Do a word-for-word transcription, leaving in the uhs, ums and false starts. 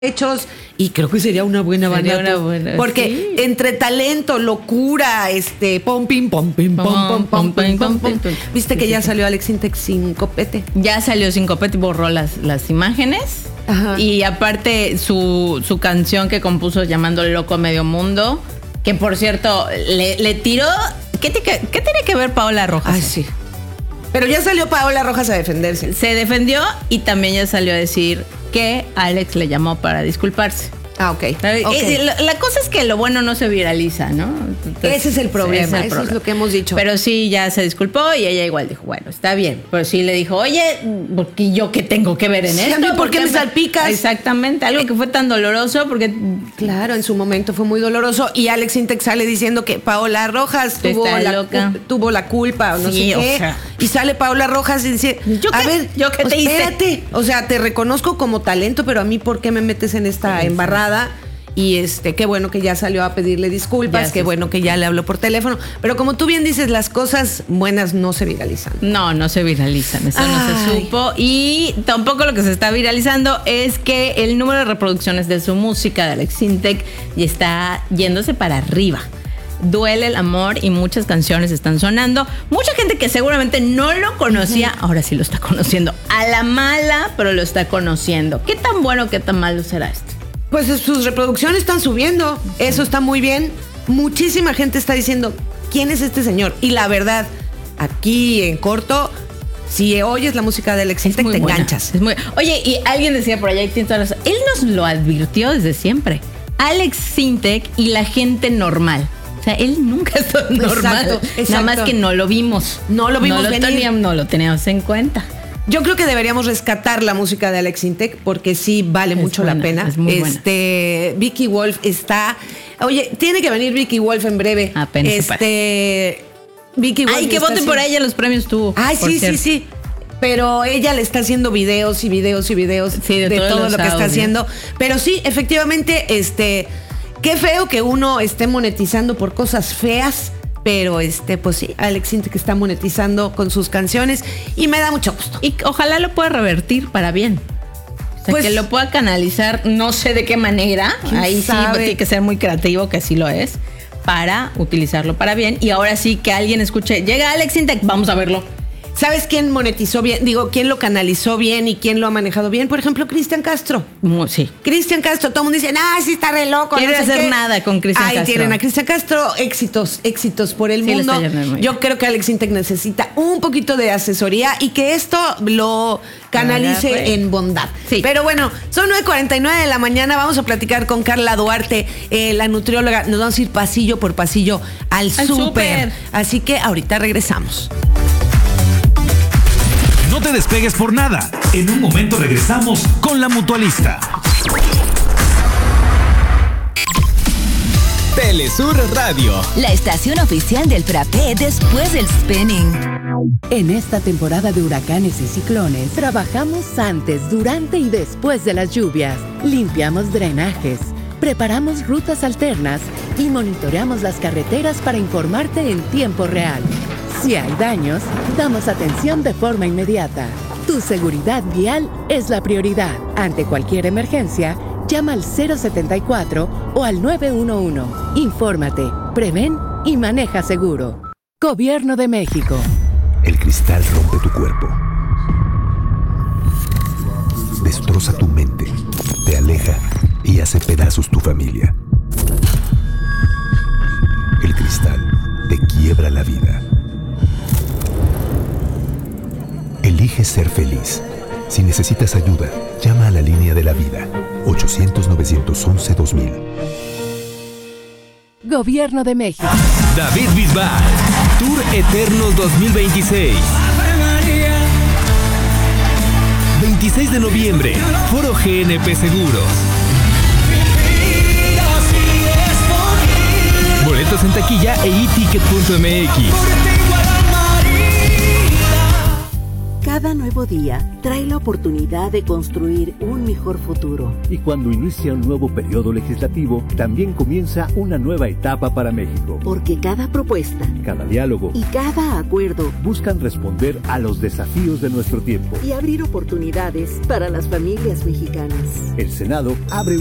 hechos y creo que sería una buena Sería banda. una buena, porque sí. entre talento, locura, este, pom, pim, pom, pim, pom, pom, pom, pom, pom, pom. Viste que ya salió Alex Intec sin copete. Ya salió sin copete y borró las, las imágenes. Ajá. Y aparte su, su canción que compuso llamando Loco a Medio Mundo, que por cierto, le, le tiró. ¿Qué, te, ¿Qué tiene que ver Paola Rojas? Ay, sí. Pero ya salió Paola Rojas a defenderse. Se defendió y también ya salió a decir que Alex le llamó para disculparse. Ah, ok. okay. La, la cosa es que lo bueno no se viraliza, ¿no? Entonces, ese es el problema, es el eso problema. es lo que hemos dicho. Pero sí, ya se disculpó y ella igual dijo, bueno, está bien. Pero sí le dijo, oye, porque yo qué tengo que ver en sí, esto. ¿A mí por qué me salpicas? Exactamente, algo que fue tan doloroso porque... Claro, en su momento fue muy doloroso y Alex Intec sale diciendo que Paola Rojas tuvo la, loca. tuvo la culpa o no sí, sé qué. O sea. Y sale Paola Rojas y dice, ¿Yo a qué, ver, yo qué te espérate. hice? O sea, te reconozco como talento, pero a mí ¿por qué me metes en esta sí, embarrada? Y este, qué bueno que ya salió a pedirle disculpas, ya, qué sí, bueno que ya le habló por teléfono. Pero como tú bien dices, las cosas buenas no se viralizan. No, no se viralizan, eso Ay. no se supo. Y tampoco lo que se está viralizando es que el número de reproducciones de su música de Alex Intec ya está yéndose para arriba. Duele el amor y muchas canciones están sonando. Mucha gente que seguramente no lo conocía, uh-huh. ahora sí lo está conociendo. A la mala, pero lo está conociendo. ¿Qué tan bueno, qué tan malo será esto? Pues sus reproducciones están subiendo. Eso está muy bien. Muchísima gente está diciendo, ¿quién es este señor? Y la verdad, aquí en corto, si oyes la música de Alex Intec, te buena. enganchas. Es muy... Oye, y alguien decía por allá, y tiene toda la razón, él nos lo advirtió desde siempre. Alex Intec y la gente normal. O sea, él nunca es normal. Exacto, exacto. Nada más que no lo vimos. No lo vimos no lo venir. Teníamos, no lo teníamos en cuenta. Yo creo que deberíamos rescatar la música de Alex Intec porque sí vale es mucho buena, la pena. Es muy este buena. Vicky Wolf está. Oye, tiene que venir Vicky Wolf en breve. Apenas. Este. Vicky Wolf. Ay, que voten por ella, los premios tuvo. Ay, sí, cierto. sí, sí. Pero ella le está haciendo videos y videos y videos sí, de, de todo lo que audios. está haciendo. Pero sí, efectivamente, este. Qué feo que uno esté monetizando por cosas feas. Pero este, pues sí, Alex Intec está monetizando con sus canciones y me da mucho gusto. Y ojalá lo pueda revertir para bien. O sea, pues, que lo pueda canalizar, no sé de qué manera. Ahí sabe? sí tiene que ser muy creativo, que sí lo es, para utilizarlo para bien. Y ahora sí que alguien escuche, llega Alex Intec, vamos a verlo. ¿Sabes quién monetizó bien? Digo, ¿quién lo canalizó bien y quién lo ha manejado bien? Por ejemplo, Cristian Castro. Sí. Cristian Castro, todo el mundo dice, ah, sí está re loco. Quiere no sé hacer qué. nada con Cristian Castro. Ahí tienen a Cristian Castro, éxitos, éxitos por el sí, mundo. Yo bien. creo que Alex Intec necesita un poquito de asesoría y que esto lo canalice ah, en bondad. Sí. Pero bueno, son nueve cuarenta y nueve de la mañana, vamos a platicar con Carla Duarte, eh, la nutrióloga. Nos vamos a ir pasillo por pasillo al, al súper. Así que ahorita regresamos. No te despegues por nada. En un momento regresamos con La Mutualista. Telesur Radio, la estación oficial del frappé después del spinning. En esta temporada de huracanes y ciclones, trabajamos antes, durante y después de las lluvias. Limpiamos drenajes, preparamos rutas alternas y monitoreamos las carreteras para informarte en tiempo real. Si hay daños, damos atención de forma inmediata. Tu seguridad vial es la prioridad. Ante cualquier emergencia, llama al cero setenta y cuatro o al nueve uno uno. Infórmate, prevén y maneja seguro. Gobierno de México. El cristal rompe tu cuerpo. Destroza tu mente, te aleja y hace pedazos tu familia. El cristal te quiebra la vida. Elige ser feliz. Si necesitas ayuda, llama a la línea de la vida. ochocientos, novecientos once, dos mil. Gobierno de México. David Bisbal, Tour Eternos dos mil veintiséis. veintiséis de noviembre, Foro G N P Seguros. Boletos en taquilla e e ticket punto m x. Cada nuevo día trae la oportunidad de construir un mejor futuro. Y cuando inicia un nuevo periodo legislativo, también comienza una nueva etapa para México. Porque cada propuesta, cada diálogo y cada acuerdo buscan responder a los desafíos de nuestro tiempo y abrir oportunidades para las familias mexicanas. El Senado abre